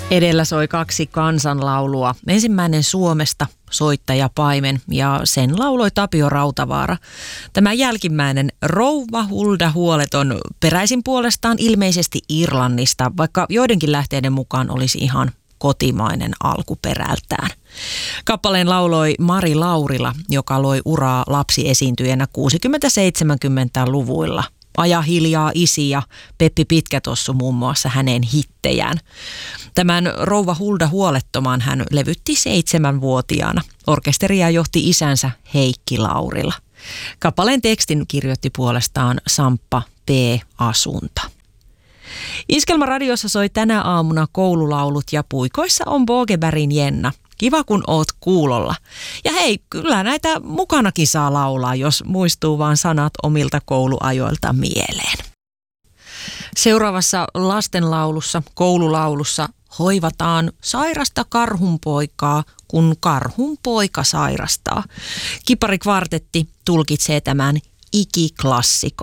Edellä soi kaksi kansanlaulua. Ensimmäinen Suomesta, Soittaja Paimen, ja sen lauloi Tapio Rautavaara. Tämä jälkimmäinen Rouva Hulda Huoleton peräisin puolestaan ilmeisesti Irlannista, vaikka joidenkin lähteiden mukaan olisi ihan kotimainen alkuperältään. Kappaleen lauloi Mari Laurila, joka loi uraa lapsiesiintyjänä 60-70-luvuilla. Aja hiljaa isi ja Peppi Pitkätossu muun muassa hänen hittejään. Tämän Rouva Hulda Huolettoman hän levytti 7-vuotiaana. Orkesteria johti isänsä Heikki Laurila. Kappaleen tekstin kirjoitti puolestaan Samppa P. Asunta. Iskelmäradiossa soi tänä aamuna koululaulut ja puikoissa on Bogebergin Jenna. Kiva, kun oot kuulolla. Ja hei, kyllä näitä mukanakin saa laulaa, jos muistuu vaan sanat omilta kouluajoilta mieleen. Seuraavassa lastenlaulussa, koululaulussa, hoivataan sairasta karhunpoikaa, kun karhunpoika sairastaa. Kiparikvartetti tulkitsee tämän ikiklassikon.